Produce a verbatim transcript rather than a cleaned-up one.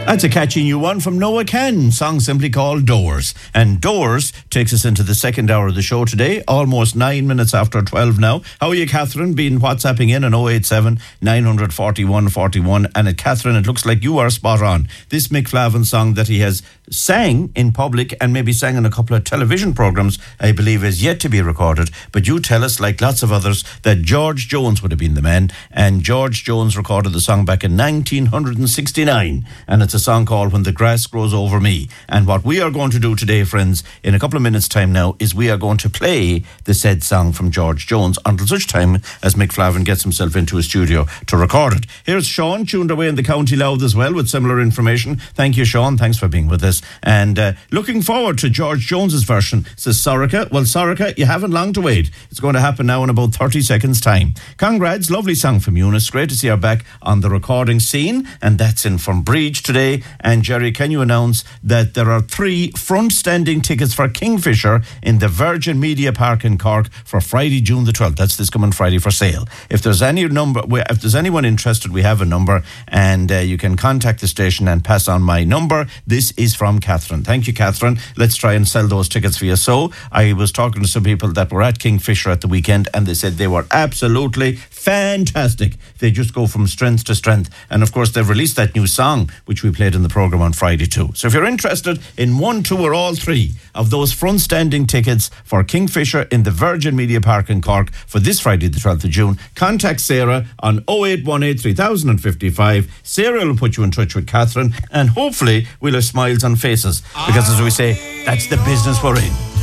That's a catchy new one from Noah Ken, song simply called Doors. And Doors takes us into the second hour of the show today, almost nine minutes after twelve now. How are you, Catherine? Been WhatsApping in on oh eight seven, nine four one, four one. And at Catherine, it looks like you are spot on. This Mick Flavin song that he has sang in public and maybe sang in a couple of television programmes, I believe is yet to be recorded. But you tell us, like lots of others, that George Jones would have been the man. And George Jones recorded the song back in nineteen sixty-nine. And it's a song called When the Grass Grows Over Me. And what we are going to do today, friends, in a couple of minutes' time now, is we are going to play the said song from George Jones until such time as Mick Flavin gets himself into a studio to record it. Here's Sean, tuned away in the County Louth as well with similar information. Thank you, Sean. Thanks for being with us. And uh, looking forward to George Jones's version, says Sorika. Well, Sorika, you haven't long to wait. It's going to happen now in about thirty seconds' time. Congrats, lovely song from Eunice. Great to see her back on the recording scene. And that's in from Breach today. And Jerry, can you announce that there are three front-standing tickets for Kingfisher in the Virgin Media Park in Cork for Friday, June the twelfth. That's this coming Friday for sale. If there's any number, if there's anyone interested, we have a number, and uh, you can contact the station and pass on my number. This is from Catherine. Thank you, Catherine. Let's try and sell those tickets for you. So I was talking to some people that were at Kingfisher at the weekend, and they said they were absolutely fantastic. They just go from strength to strength. And of course, they've released that new song, which we played in the programme on Friday too. So if you're interested in one, two or all three of those front-standing tickets for Kingfisher in the Virgin Media Park in Cork for this Friday the twelfth of June, contact Sarah on oh eight one eight, three thousand fifty-five. Sarah will put you in touch with Catherine, and hopefully we'll have smiles on faces, because as we say, that's the business we're in.